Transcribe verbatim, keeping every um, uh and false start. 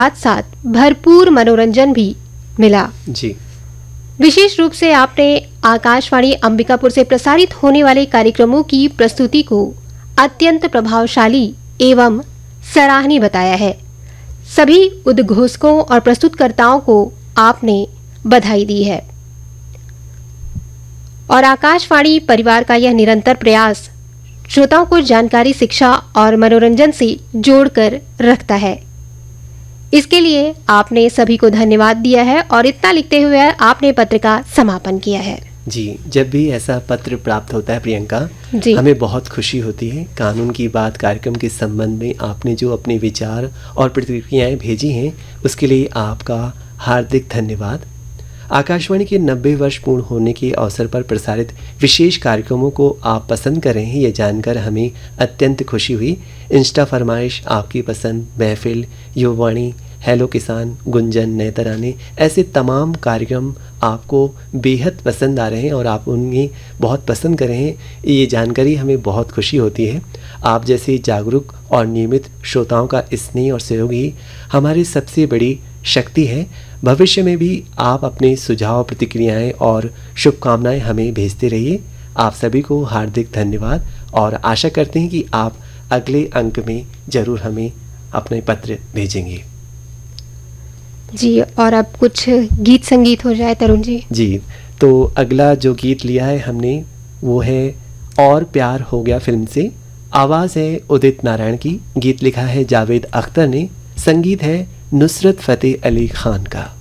साथ साथ भरपूर मनोरंजन भी मिला। जी। विशेष रूप से आपने आकाशवाणी अंबिकापुर से प्रसारित होने वाले कार्यक्रमों की प्रस्तुति को अत्यंत प्रभावशाली एवं सराहनीय बताया है। सभी उद्घोषकों और प्रस्तुतकर्ताओं को आपने बधाई दी है और आकाशवाणी परिवार का यह निरंतर प्रयास श्रोताओं को जानकारी, शिक्षा और मनोरंजन से जोड़कर रखता है। इसके लिए आपने सभी को धन्यवाद दिया है और इतना लिखते हुए आपने पत्र का समापन किया है। जी, जब भी ऐसा पत्र प्राप्त होता है प्रियंका, हमें बहुत खुशी होती है। कानून की बात कार्यक्रम के संबंध में आपने जो अपने विचार और प्रतिक्रियाएं भेजी हैं उसके लिए आपका हार्दिक धन्यवाद। आकाशवाणी के नब्बे वर्ष पूर्ण होने के अवसर पर प्रसारित विशेष कार्यक्रमों को आप पसंद कर रहे हैं, ये जानकर हमें अत्यंत खुशी हुई। इंस्टा फरमाइश, आपकी पसंद, महफिल, युवावाणी, हेलो किसान, गुंजन, नए तराने, ऐसे तमाम कार्यक्रम आपको बेहद पसंद आ रहे हैं और आप उन्हें बहुत पसंद कर रहे हैं, ये जानकारी हमें बहुत खुशी होती है। आप जैसे जागरूक और नियमित श्रोताओं का स्नेह और सहयोग ही हमारी सबसे बड़ी शक्ति है। भविष्य में भी आप अपने सुझाव, प्रतिक्रियाएं और शुभकामनाएं हमें भेजते रहिए। आप सभी को हार्दिक धन्यवाद और आशा करते हैं कि आप अगले अंक में ज़रूर हमें अपने पत्र भेजेंगे। जी, और अब कुछ गीत संगीत हो जाए तरुण जी। जी, तो अगला जो गीत लिया है हमने वो है और प्यार हो गया फिल्म से। आवाज़ है उदित नारायण की, गीत लिखा है जावेद अख्तर ने, संगीत है नुसरत फ़तेह अली खान का।